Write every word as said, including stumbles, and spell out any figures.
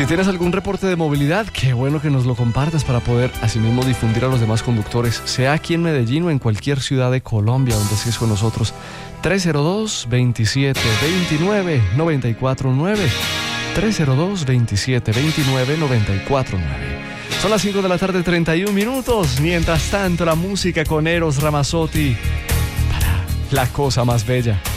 Si tienes algún reporte de movilidad, qué bueno que nos lo compartas para poder asimismo difundir a los demás conductores, sea aquí en Medellín o en cualquier ciudad de Colombia donde estés con nosotros. tres cero dos, veintisiete veintinueve, noventa y cuatro nueve. tres cero dos, veintisiete veintinueve, noventa y cuatro nueve. Son las cinco de la tarde, treinta y un minutos. Mientras tanto, la música con Eros Ramazzotti para La Cosa Más Bella.